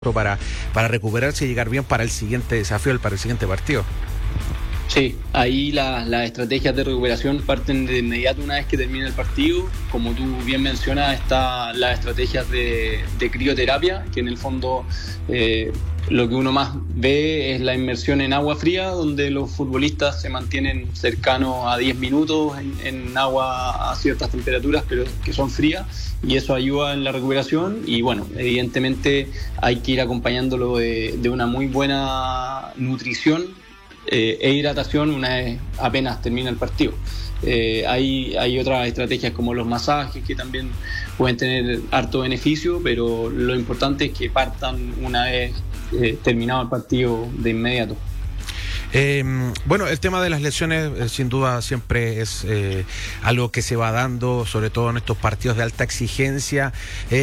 para recuperarse y llegar bien para el siguiente desafío, para el siguiente partido. Sí, ahí las estrategias de recuperación parten de inmediato una vez que termina el partido. Como tú bien mencionas, está las estrategias de crioterapia, que en el fondo lo que uno más ve es la inmersión en agua fría, donde los futbolistas se mantienen cercanos a 10 minutos en agua a ciertas temperaturas, pero que son frías, y eso ayuda en la recuperación. Y bueno, evidentemente hay que ir acompañándolo de una muy buena nutrición e hidratación una vez apenas termina el partido. Hay otras estrategias como los masajes que también pueden tener harto beneficio, pero lo importante es que partan una vez terminado el partido de inmediato. Bueno, el tema de las lesiones sin duda siempre es algo que se va dando, sobre todo en estos partidos de alta exigencia.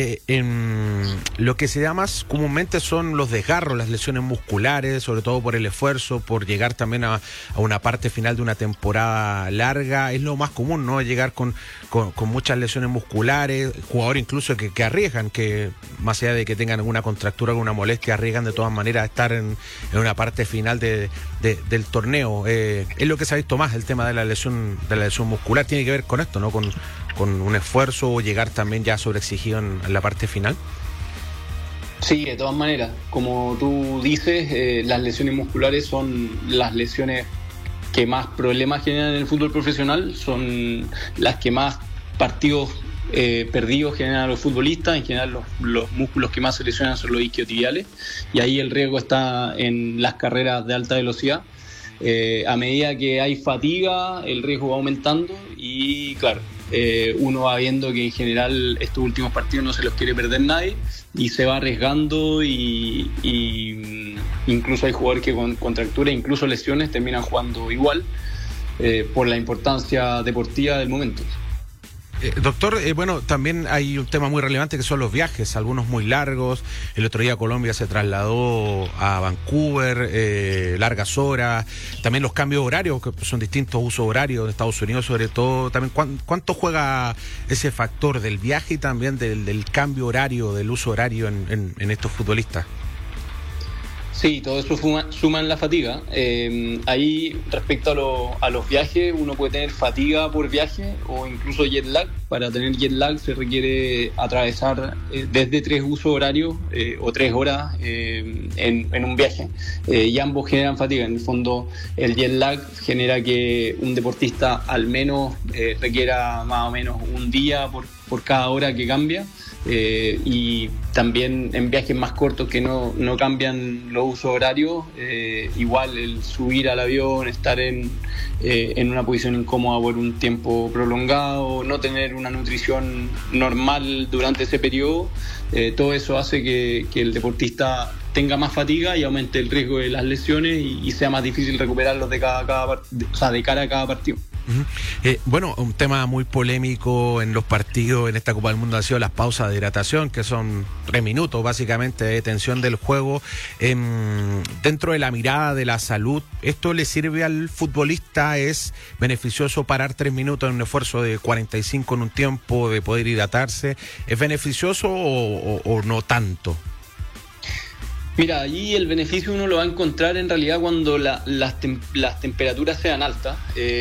Lo que se da más comúnmente son los desgarros, las lesiones musculares, sobre todo por el esfuerzo, por llegar también a una parte final de una temporada larga. Es lo más común, ¿no? Llegar con muchas lesiones musculares, jugadores incluso que arriesgan, que más allá de que tengan alguna contractura, alguna molestia, arriesgan de todas maneras a estar en una parte final del torneo. Es lo que se ha visto más, el tema de la lesión muscular. Tiene que ver con esto, ¿no? Con un esfuerzo o llegar también ya sobreexigido en la parte final. Sí, de todas maneras, como tú dices, las lesiones musculares son las lesiones que más problemas generan en el fútbol profesional, son las que más partidos perdidos generan a los futbolistas. En general los músculos que más se lesionan son los isquiotibiales, y ahí el riesgo está en las carreras de alta velocidad. A medida que hay fatiga, el riesgo va aumentando, y claro, uno va viendo que en general estos últimos partidos no se los quiere perder nadie y se va arriesgando, y incluso hay jugadores que con contracturas, incluso lesiones, terminan jugando igual por la importancia deportiva del momento. Doctor, bueno, también hay un tema muy relevante que son los viajes, algunos muy largos. El otro día Colombia se trasladó a Vancouver, largas horas. También los cambios horarios, que son distintos usos horarios de Estados Unidos, sobre todo. También ¿cuánto juega ese factor del viaje y también del cambio horario, del uso horario en estos futbolistas? Sí, todo eso suma en la fatiga. Ahí, respecto a los viajes, uno puede tener fatiga por viaje o incluso jet lag. Para tener jet lag se requiere atravesar desde 3 usos horarios o 3 horas en un viaje. Y ambos generan fatiga. En el fondo, el jet lag genera que un deportista al menos requiera más o menos un día por cada hora que cambia. Y también en viajes más cortos que no cambian los usos horarios, igual el subir al avión, estar en una posición incómoda por un tiempo prolongado, no tener una nutrición normal durante ese periodo, todo eso hace que el deportista tenga más fatiga y aumente el riesgo de las lesiones y sea más difícil recuperarlos de cara a cada partido. Bueno, un tema muy polémico en los partidos en esta Copa del Mundo ha sido las pausas de hidratación, que son 3 minutos básicamente de detención del juego. Dentro de la mirada de la salud, ¿esto le sirve al futbolista? ¿Es beneficioso parar 3 minutos en un esfuerzo de 45 en un tiempo de poder hidratarse? ¿Es beneficioso o no tanto? Mira, allí el beneficio uno lo va a encontrar en realidad cuando las temperaturas sean altas.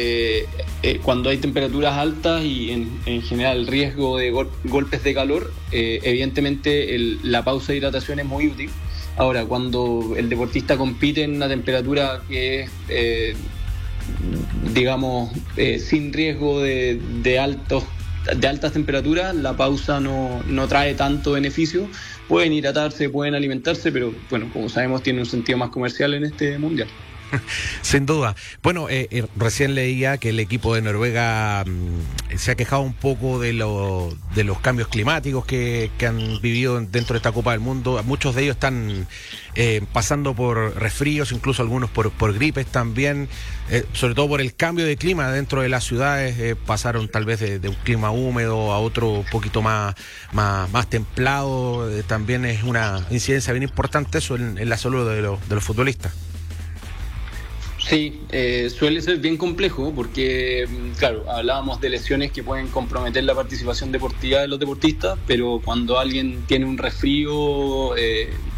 Cuando hay temperaturas altas y en general el riesgo de golpes de calor, evidentemente la pausa de hidratación es muy útil. Ahora, cuando el deportista compite en una temperatura que es, digamos, sin riesgo de altas temperaturas, la pausa no trae tanto beneficio. Pueden hidratarse, pueden alimentarse, pero bueno, como sabemos, tiene un sentido más comercial en este mundial. Sin duda. Bueno, recién leía que el equipo de Noruega se ha quejado un poco de los cambios climáticos que han vivido dentro de esta Copa del Mundo. Muchos de ellos están pasando por resfríos, incluso algunos por gripes también, sobre todo por el cambio de clima dentro de las ciudades. Pasaron tal vez de un clima húmedo a otro un poquito más templado. También es una incidencia bien importante eso en la salud de los futbolistas. Sí, suele ser bien complejo porque, claro, hablábamos de lesiones que pueden comprometer la participación deportiva de los deportistas, pero cuando alguien tiene un resfrío